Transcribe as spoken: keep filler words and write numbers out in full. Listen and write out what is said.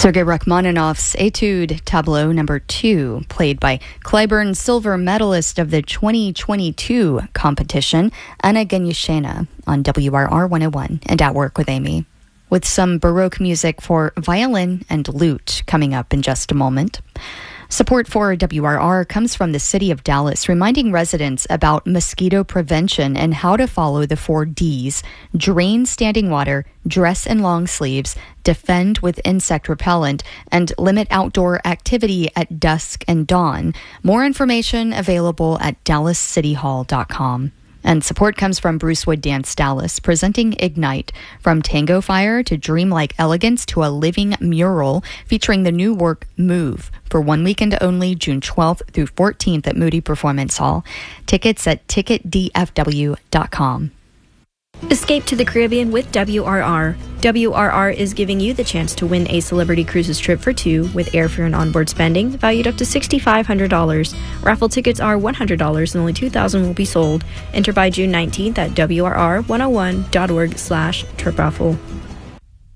Sergei Rachmaninoff's Etude Tableau number two, played by Clyburn silver medalist of the twenty twenty-two competition, Anna Genyushina, on W R R one oh one and At Work with Amy, with some Baroque music for violin and lute coming up in just a moment. Support for W R R comes from the City of Dallas, reminding residents about mosquito prevention and how to follow the four Ds: drain standing water, dress in long sleeves, defend with insect repellent, and limit outdoor activity at dusk and dawn. More information available at dallas city hall dot com. And support comes from Bruce Wood Dance Dallas, presenting Ignite, from tango fire to dreamlike elegance to a living mural, featuring the new work Move, for one weekend only, June twelfth through fourteenth at Moody Performance Hall. Tickets at ticket d f w dot com. Escape to the Caribbean with W R R. W R R is giving you the chance to win a Celebrity Cruises trip for two with airfare and onboard spending valued up to six thousand five hundred dollars. Raffle tickets are one hundred dollars and only two thousand will be sold. Enter by June nineteenth at W R R one oh one dot org slash trip raffle.